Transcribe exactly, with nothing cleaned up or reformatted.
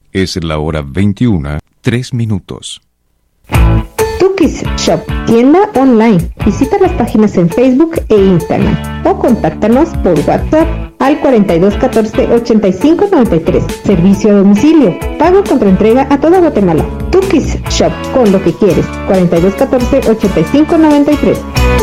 Es la hora veintiuna, tres minutos. Tukis Shop, tienda online. Visita las páginas en Facebook e Instagram o contáctanos por WhatsApp al cuarenta y dos catorce ochenta y cinco noventa y tres. Servicio a domicilio. Pago contra entrega a toda Guatemala. Tukis Shop, con lo que quieres. cuarenta y dos catorce ochenta y cinco noventa y tres.